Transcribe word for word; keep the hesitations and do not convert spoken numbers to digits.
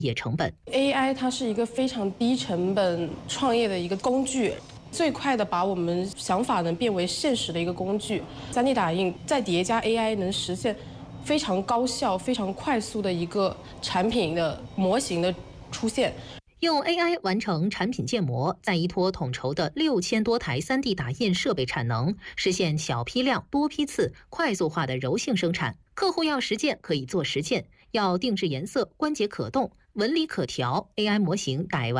也成本。 A I 它是一个非常低成本创业的一个工具，最快的把我们想法能变为现实的一个工具。三 D 打印再叠加 A I， 能实现非常高效、非常快速的一个产品的模型的出现。 用 A I 完成产品建模，再依托统筹的六千多台 三 D 打印设备产能，实现小批量、多批次、快速化的柔性生产。客户要实践可以做实践，要定制颜色、关节可动、纹理可调 ，A I 模型改完。